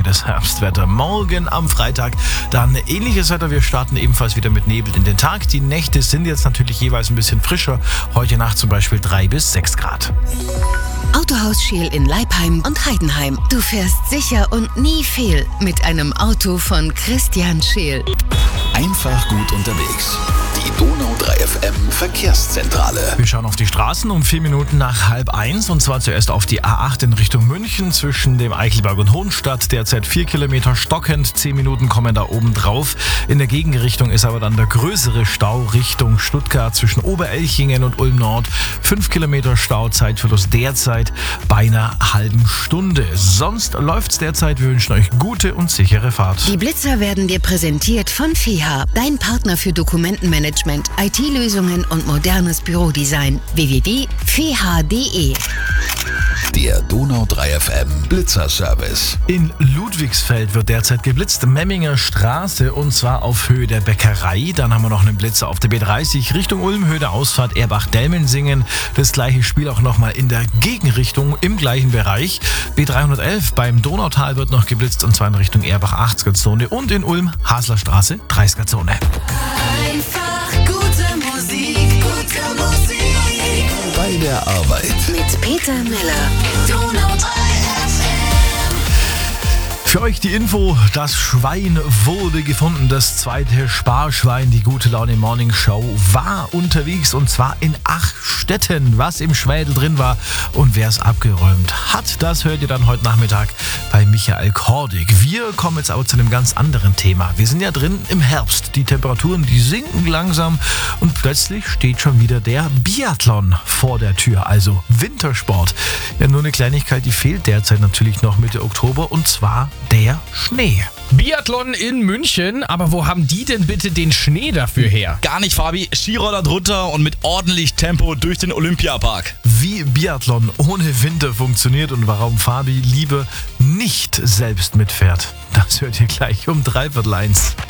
schönes Herbstwetter. Morgen am Freitag dann ähnliches Wetter. Wir starten ebenfalls wieder mit Nebel in den Tag. Die Nächte sind jetzt natürlich jeweils ein bisschen frischer. Heute Nacht zum Beispiel 3 bis 6 Grad. Autohaus Scheel in Leipheim und Heidenheim. Du fährst sicher und nie fehl mit einem Auto von Christian Scheel. Einfach gut unterwegs. Die Donau 3 FM Verkehrszentrale. Wir schauen auf die Straßen um 4 Minuten nach 12:30 und zwar zuerst auf die A8 in Richtung München zwischen dem Eichelberg und Hohenstadt. Derzeit 4 Kilometer stockend, 10 Minuten kommen da oben drauf. In der Gegenrichtung ist aber dann der größere Stau Richtung Stuttgart zwischen Oberelchingen und Ulm Nord. 5 Kilometer Stau, Zeitverlust derzeit bei einer halben Stunde. Sonst läuft's derzeit. Wir wünschen euch gute und sichere Fahrt. Die Blitzer werden dir präsentiert von FEHA, dein Partner für Dokumentenmanagement, IT-Lösungen und modernes Bürodesign. www.feha.de. Der Donau 3 FM Blitzerservice. In Ludwigsfeld wird derzeit geblitzt, Memminger Straße und zwar auf Höhe der Bäckerei. Dann haben wir noch einen Blitzer auf der B30 Richtung Ulm, Höhe der Ausfahrt Erbach-Delmensingen. Das gleiche Spiel auch nochmal in der Gegenrichtung im gleichen Bereich. B311 beim Donautal wird noch geblitzt und zwar in Richtung Erbach 80er-Zone und in Ulm Haslerstraße 30er-Zone. Einfach gute Musik, gute Musik. Bei der Arbeit. Mit Peter Meller. Donau 3 Für euch die Info, das Schwein wurde gefunden. Das zweite Sparschwein, die Gute Laune Morning Show, war unterwegs und zwar in Achstetten. Was im Schwädel drin war und wer es abgeräumt hat, das hört ihr dann heute Nachmittag bei Michael Kordig. Wir kommen jetzt aber zu einem ganz anderen Thema. Wir sind ja drin im Herbst. Die Temperaturen, die sinken langsam und plötzlich steht schon wieder der Biathlon vor der Tür, also Wintersport. Ja, nur eine Kleinigkeit, die fehlt derzeit natürlich noch Mitte Oktober und zwar der Schnee. Biathlon in München, aber wo haben die denn bitte den Schnee dafür her? Gar nicht, Fabi. Skiroller drunter und mit ordentlich Tempo durch den Olympiapark. Wie Biathlon ohne Winter funktioniert und warum Fabi lieber nicht selbst mitfährt, das hört ihr gleich um 12:45.